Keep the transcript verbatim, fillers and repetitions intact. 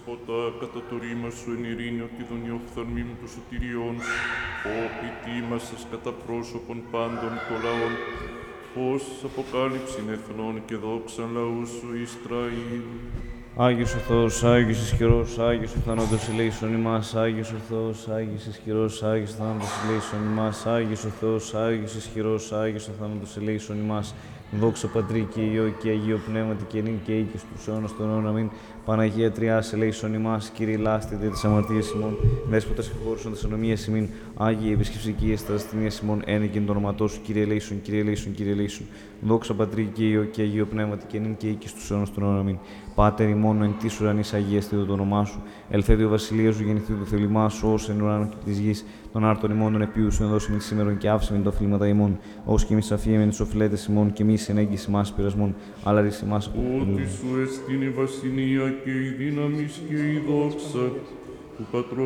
Δεσποτά, κατά το ρήμα σου εν ειρήνη, ότι τον ιοφθαλμή μου των σωτηριών σου, όπι τίμασας κατά πρόσωπον πάντων των λαών, φως αποκάλυψην εθνών και δόξαν λαού σου Ισραήλ. Άγιος ο Θεός, Άγιος ισχυρός, Άγιος ο θάνατος ελέησον ημάς, Άγιος ο Θεός, Άγιος ισχυρός, Άγιος ο θάνατος ελέησον ημάς, Άγιος ο Θεός, Άγιος ισχυρός, Άγιος ο θάνατος ελέησον ημάς. Δόξα Πατρί και Υιό και Αγίο Πνεύματι και νυν και οίκης τους αιώνας των αιώνων. Αμήν. Παναγία Τριάς ελέησον ημάς, Κύριε λάστητε τις αμαρτίες ημών, Δέσποτα συγχώρησον τις ανομίες ημίν, Άγιοι επισκεψικοί τα ασθενείας ημών, ένεκεν το όνοματό σου, Κύριε ελέησον, Κύριε ελέησον, Κύριε ελέησον. Δόξα Πατρί και Υιό και Αγίο Πνεύματι και νυν και οίκης τους αιώνας των αιώνων. Αμήν. Πάτερ ημών εν της ουρανής αγιαστήτω το όνομά σου, ελθέτει ο βασιλείας σου, γεννηθεί το θέλημά σου, ως εν ουρανό και της γης, των άρτων ημών των επίους σου ενδώσιμην σήμερον και άφησιμην τα οφειλήματα ημών, ως και εμείς αφίεμεν τους οφειλέτες ημών και εμείς εν έγκυς ημάς πειρασμών, αλλά ρίς ημάς από Ότι σου εστίν η βασιλεία και η δύναμις και η δόξα του Πατρός